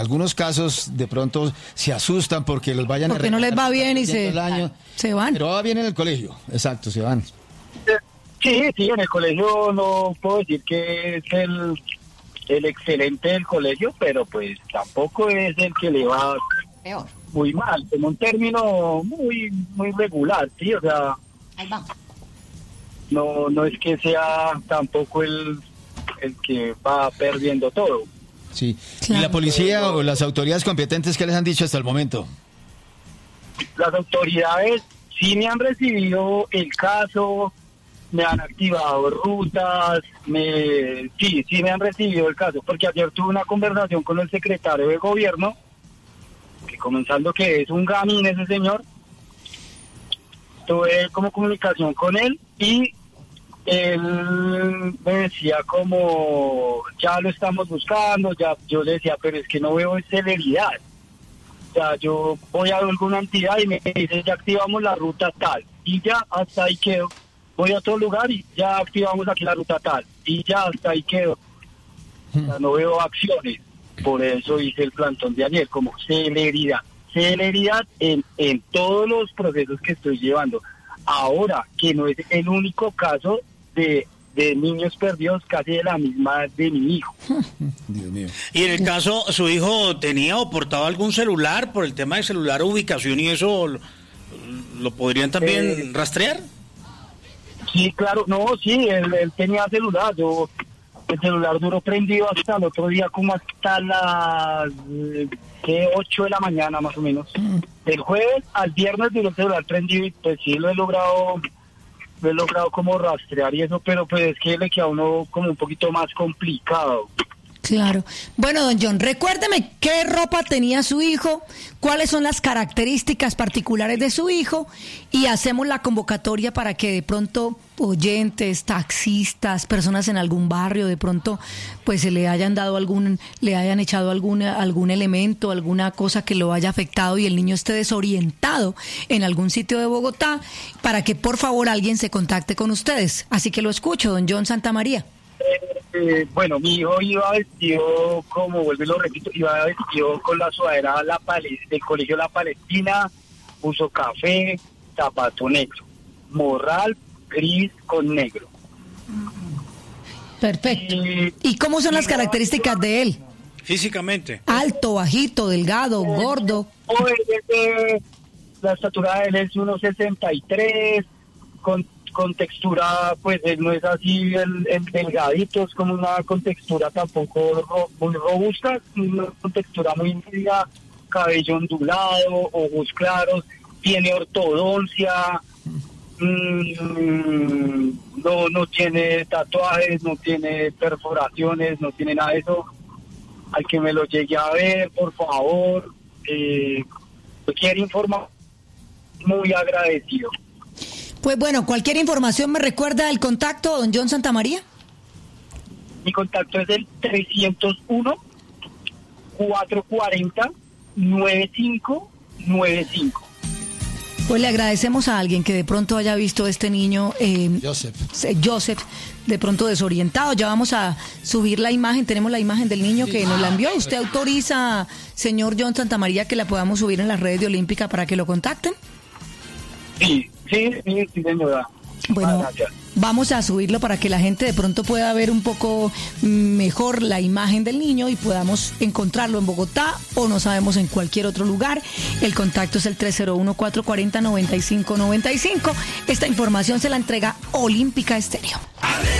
algunos casos de pronto se asustan porque los vayan porque no les va bien y se van. Pero va bien en el colegio, exacto, se van. Sí, en el colegio no puedo decir que es el excelente del colegio, pero pues tampoco es el que le va peor, muy mal, en un término muy regular, sí, o sea, ahí va. No es que sea tampoco el que va perdiendo todo. Sí. Claro. ¿Y la policía o las autoridades competentes qué les han dicho hasta el momento? Las autoridades sí me han recibido el caso, me han activado rutas, sí me han recibido el caso, porque ayer tuve una conversación con el secretario de gobierno, que comenzando que es un gamín ese señor, tuve como comunicación con él y él me decía como ya lo estamos buscando, ya yo le decía, pero es que no veo celeridad. O sea, yo voy a alguna entidad y me dice ya activamos la ruta tal y ya hasta ahí quedo. Voy a otro lugar y ya activamos aquí la ruta tal y ya hasta ahí quedo. O sea, no veo acciones. Por eso hice el plantón de ayer, como celeridad en todos los procesos que estoy llevando. Ahora, que no es el único caso de niños perdidos, casi de la misma de mi hijo. Dios mío. Y en el caso, ¿su hijo tenía o portaba algún celular por el tema de celular, ubicación y eso lo podrían también rastrear? Sí, claro, él tenía celular, el celular duró prendido hasta el otro día como hasta las 8 de la mañana más o menos. El jueves al viernes duró el celular prendido y pues sí lo he logrado como rastrear y eso, pero pues es que le queda a uno como un poquito más complicado. Claro. Bueno, don John, recuérdeme qué ropa tenía su hijo, cuáles son las características particulares de su hijo y hacemos la convocatoria para que de pronto oyentes, taxistas, personas en algún barrio, de pronto pues le hayan echado algún elemento, alguna cosa que lo haya afectado y el niño esté desorientado en algún sitio de Bogotá, para que por favor alguien se contacte con ustedes. Así que lo escucho, don John Santamaría. Bueno, mi hijo iba vestido, como vuelvo y lo repito, iba vestido con la sudadera del colegio La Palestina, puso café, zapato negro, morral gris con negro. Perfecto. ¿Y cómo son las características de él? Físicamente. Alto, bajito, delgado, gordo. La estatura de él es 1.63, con textura, pues él no es así el delgadito, es como una con textura tampoco muy robusta, una con textura muy media, cabello ondulado, ojos claros, tiene ortodoncia, no tiene tatuajes, no tiene perforaciones, no tiene nada de eso. Al que me lo llegue a ver, por favor, cualquier información, muy agradecido. Pues bueno, cualquier información me recuerda el contacto, don John Santamaría. Mi contacto es el 301-440-9595. Pues le agradecemos a alguien que de pronto haya visto a este niño, Joseph, de pronto desorientado. Ya vamos a subir la imagen, tenemos la imagen del niño que nos la envió. ¿Usted autoriza, señor John Santamaría, que la podamos subir en las redes de Olímpica para que lo contacten? Sí, señora. Bueno, vamos a subirlo para que la gente de pronto pueda ver un poco mejor la imagen del niño y podamos encontrarlo en Bogotá o no sabemos en cualquier otro lugar. El contacto es el 301-440-9595. Esta información se la entrega Olímpica Estéreo.